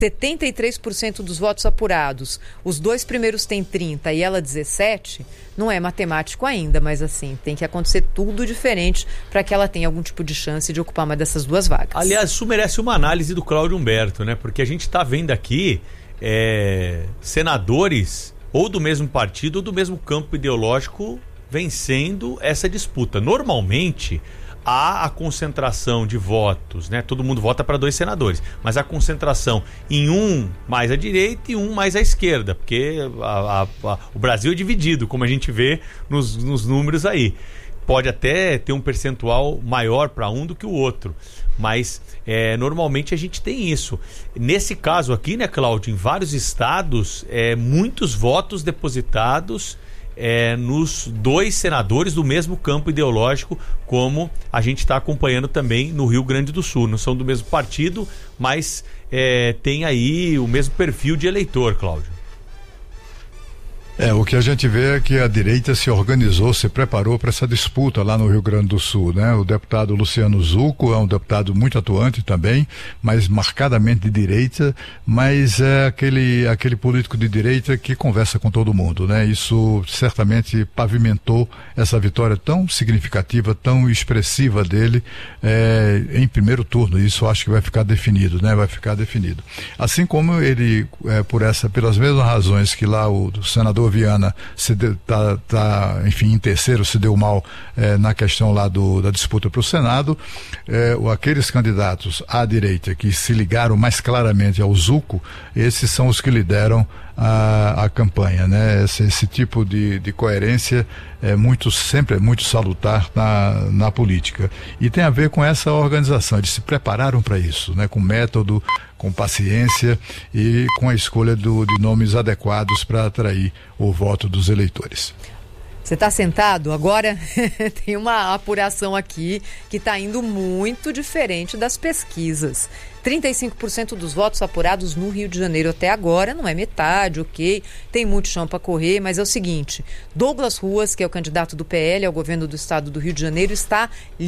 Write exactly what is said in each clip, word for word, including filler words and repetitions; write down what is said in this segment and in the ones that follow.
setenta e três por cento dos votos apurados, os dois primeiros têm trinta e ela dezessete, não é matemático ainda, mas assim, tem que acontecer tudo diferente para que ela tenha algum tipo de chance de ocupar uma dessas duas vagas. Aliás, isso merece uma análise do Cláudio Humberto, né? Porque a gente está vendo aqui é, senadores ou do mesmo partido ou do mesmo campo ideológico vencendo essa disputa. Normalmente há a concentração de votos, né? Todo mundo vota para dois senadores, mas a concentração em um mais à direita e um mais à esquerda, porque a, a, a, o Brasil é dividido, como a gente vê nos, nos números aí. Pode até ter um percentual maior para um do que o outro, mas é, normalmente a gente tem isso. Nesse caso aqui, né, Cláudio, em vários estados, é, muitos votos depositados É, nos dois senadores do mesmo campo ideológico, como a gente está acompanhando também no Rio Grande do Sul. Não são do mesmo partido, mas é, tem aí o mesmo perfil de eleitor, Cláudio. É, o que a gente vê é que a direita se organizou, se preparou para essa disputa lá no Rio Grande do Sul, né? O deputado Luciano Zucco é um deputado muito atuante também, mas marcadamente de direita, mas é aquele, aquele político de direita que conversa com todo mundo, né? Isso certamente pavimentou essa vitória tão significativa, tão expressiva dele é, em primeiro turno. Isso acho que vai ficar definido, né? Vai ficar definido. Assim como ele, é, por essa, pelas mesmas razões que lá o, o senador Viana se deu, tá, tá, enfim, em terceiro se deu mal eh, na questão lá do, da disputa para o Senado, eh, aqueles candidatos à direita que se ligaram mais claramente ao Zucco, esses são os que lideram a, a campanha, né? Esse, esse tipo de, de coerência é muito, sempre é muito salutar na, na política, e tem a ver com essa organização. Eles se prepararam para isso, né? Com método, com paciência e com a escolha do, de nomes adequados para atrair o voto dos eleitores. Você está sentado? Agora tem uma apuração aqui que está indo muito diferente das pesquisas. trinta e cinco por cento dos votos apurados no Rio de Janeiro até agora, não é metade, ok, tem muito chão para correr, mas é o seguinte: Douglas Ruas, que é o candidato do P L ao governo do estado do Rio de Janeiro, está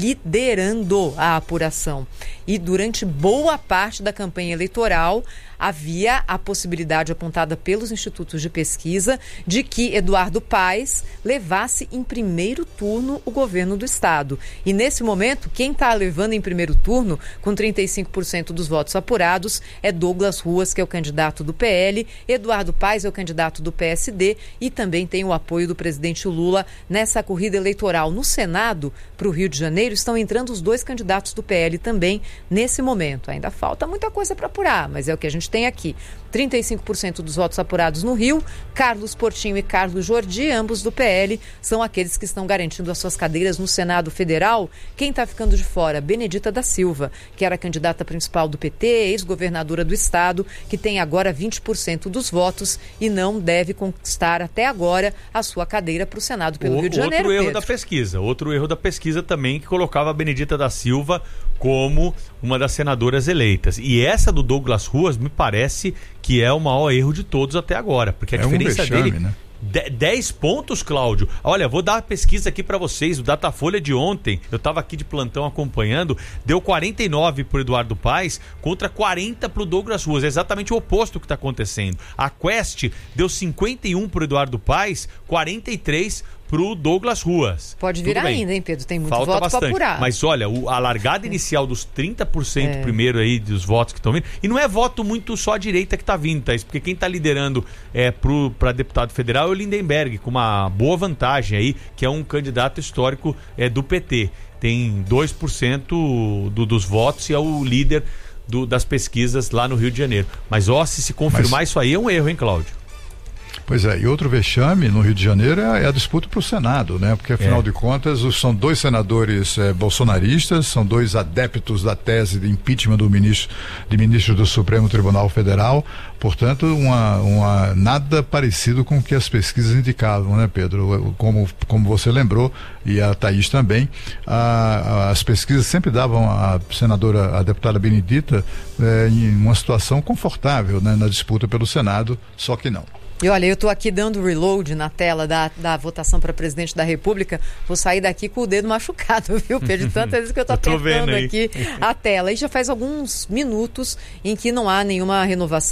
liderando a apuração. E durante boa parte da campanha eleitoral, havia a possibilidade apontada pelos institutos de pesquisa de que Eduardo Paes levasse em primeiro turno o governo do estado. E nesse momento, quem está levando em primeiro turno, com trinta e cinco por cento dos votos apurados, é Douglas Ruas, que é o candidato do P L, Eduardo Paes é o candidato do P S D e também tem o apoio do presidente Lula nessa corrida eleitoral. No Senado, para o Rio de Janeiro, estão entrando os dois candidatos do P L também nesse momento. Ainda falta muita coisa para apurar, mas é o que a gente tem aqui. trinta e cinco por cento dos votos apurados no Rio, Carlos Portinho e Carlos Jordi, ambos do P L, são aqueles que estão garantindo as suas cadeiras no Senado Federal. Quem está ficando de fora? Benedita da Silva, que era a candidata principal do P T, ex-governadora do estado, que tem agora vinte por cento dos votos e não deve conquistar até agora a sua cadeira para o Senado pelo o, Rio de Janeiro. Outro erro Pedro. da pesquisa, outro erro da pesquisa também, que colocava a Benedita da Silva como uma das senadoras eleitas. E essa do Douglas Ruas me parece que é o maior erro de todos até agora, porque a é diferença um vexame, dele... Né? dez pontos, Cláudio. Olha, vou dar a pesquisa aqui para vocês. O Datafolha de ontem, eu estava aqui de plantão acompanhando, deu quarenta e nove pro Eduardo Paes contra quarenta pro Douglas Ruas. É exatamente o oposto que está acontecendo. A Quest deu cinquenta e um pro Eduardo Paes, quarenta e três pro Douglas Ruas. Pode vir ainda, hein, Pedro? Tem muito Falta voto bastante. para apurar. Mas olha, o, a largada inicial dos trinta por cento é. primeiro aí dos votos que estão vindo, e não é voto muito só à direita que está vindo, tá? Isso porque quem está liderando é, para deputado federal é o Lindenberg, com uma boa vantagem aí, que é um candidato histórico é, do P T. Tem dois por cento do, dos votos e é o líder do, das pesquisas lá no Rio de Janeiro. Mas ó, se se confirmar Mas... isso aí é um erro, hein, Cláudio? Pois é, e outro vexame no Rio de Janeiro é a disputa para o Senado, né? Porque afinal é. de contas são dois senadores é, bolsonaristas, são dois adeptos da tese de impeachment do ministro, de ministro do Supremo Tribunal Federal, portanto uma, uma, nada parecido com o que as pesquisas indicavam, né, Pedro? Como, como você lembrou, e a Thaís também, a, a, as pesquisas sempre davam a senadora, a deputada Benedita, é, em uma situação confortável, né, na disputa pelo Senado, só que não. E olha, eu estou aqui dando reload na tela da, da votação para presidente da República. Vou sair daqui com o dedo machucado, viu, Pedro? De tantas vezes que eu estou apertando aqui a tela. E já faz alguns minutos em que não há nenhuma renovação